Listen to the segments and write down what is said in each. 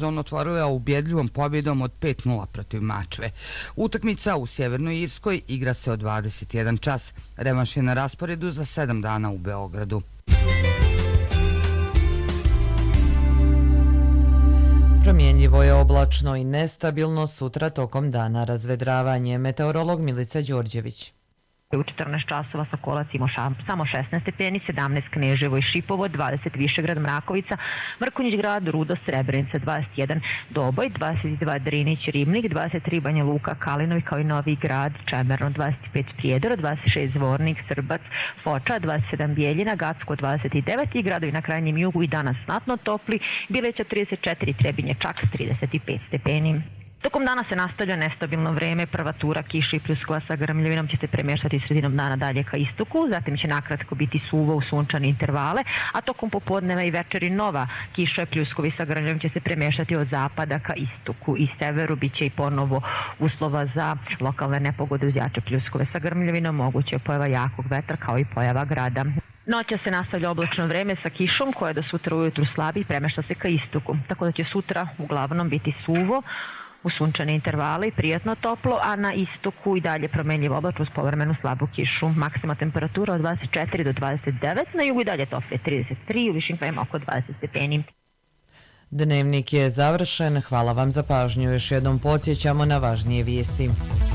sezonu otvorila ubjedljivom pobjedom od 5:0 protiv Mačve. Utakmica u Sjevernoj Irskoj igra se od 21 čas. Revanš je na rasporedu za 7 dana u Beogradu. Promjenjivo je oblačno i nestabilno, sutra tokom dana razvedravanje. Meteorolog Milica Đorđević. U 14 časova Sokolac imao samo 16 stepeni, 17 Kneževo i Šipovo, 20 Višegrad, Mrakovica, Mrkonjić grad, Rudo, Srebrenica, 21 Doboj, 22 Drinić, Ribnik, 23 Banja Luka, Kalinovi kao i Novi grad, Čemerno, 25 Prijedor, 26 Zvornik, Srbac, Foča, 27 Bijeljina, Gacko, 29 i gradovi na krajnjem jugu i danas znatno topli, Bileća 34, Trebinje čak 35 stepeni. Tokom dana se nastavlja nestabilno vreme, prva tura kiše i pljuskova sa grmljavinom će se premještati sredinom dana dalje ka istoku, zatim će nakratko biti suvo u sunčane intervale, a tokom popodneva i večeri nova kiša i pljuskovi sa grmljavinom će se premještati od zapada ka istoku i severu, bit će i ponovo uslova za lokalne nepogode uz jače pljuskove sa grmljavinom, moguće je pojava jakog vetra kao i pojava grada. Noća se nastavlja oblačno vreme sa kišom koja do sutra ujutru slabi i premešta se ka istoku, tako da će sutra uglavnom biti suvo, u sunčane intervale i prijatno toplo, a na istoku i dalje promenljivo oblačno uz povremenu slabu kišu. Maksima temperatura od 24 do 29, na jugu i dalje toplije 33, u višim krajima oko 20 stepeni. Dnevnik je završen, hvala vam za pažnju. Još jednom podsjećamo na važnije vijesti.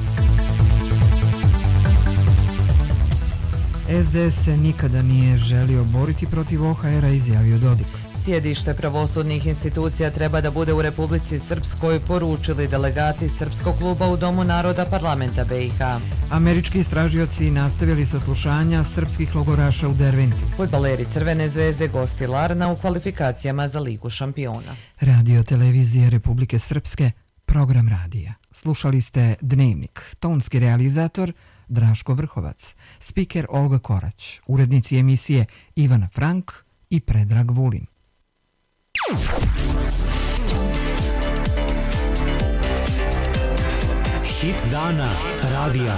SDS se nikada nije želio boriti protiv OHR-a, izjavio Dodik. Sjedište pravosudnih institucija treba da bude u Republici Srpskoj, poručili delegati Srpskog kluba u Domu naroda parlamenta BiH. Američki istražioci nastavili saslušanja srpskih logoraša u Derventi. Fudbaleri Crvene zvezde gosti Larna u kvalifikacijama za Ligu šampiona. Radio televizije Republike Srpske, program radija. Slušali ste Dnevnik, tonski realizator Draško Vrhovac, spiker Olga Korać, urednici emisije Ivana Frank i Predrag Vulin. Hit dana radija.